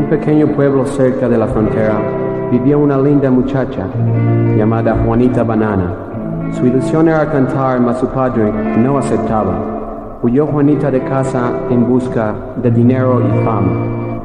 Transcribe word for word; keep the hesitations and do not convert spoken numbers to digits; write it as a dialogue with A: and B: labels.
A: un pequeño pueblo cerca de la frontera vivía una linda muchacha llamada Juanita Banana. Su ilusión era cantar, mas su padre no aceptaba. Huyó Juanita de casa en busca de dinero y fama.